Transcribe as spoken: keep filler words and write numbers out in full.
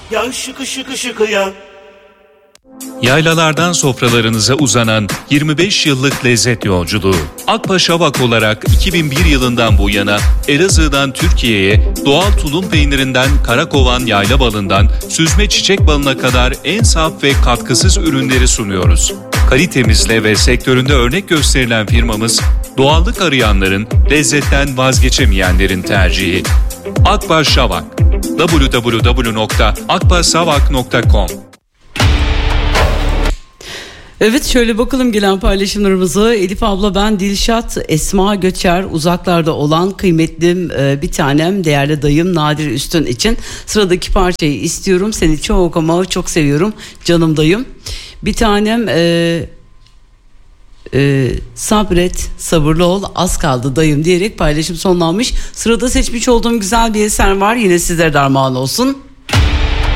Ya şıkı şıkı şıkı ya. Yaylalardan sofralarınıza uzanan yirmi beş yıllık lezzet yolculuğu. Akbaş Havak olarak iki bin bir yılından bu yana Elazığ'dan Türkiye'ye doğal tulum peynirinden karakovan yayla balından süzme çiçek balına kadar en saf ve katkısız ürünleri sunuyoruz. Kalitemizle ve sektöründe örnek gösterilen firmamız, doğallık arayanların, lezzetten vazgeçemeyenlerin tercihi. Akbaş Havak. double-u double-u double-u nokta akbaşhavak nokta com. Evet, şöyle bakalım gelen paylaşımlarımızı. Elif abla, ben Dilşat Esma Göçer, uzaklarda olan kıymetlim e, bir tanem, değerli dayım Nadir Üstün için sıradaki parçayı istiyorum. Seni çok ama çok seviyorum canım dayım. Bir tanem e, e, sabret, sabırlı ol, az kaldı dayım diyerek paylaşım sonlanmış. Sırada seçmiş olduğum güzel bir eser var, yine sizlere de armağan olsun.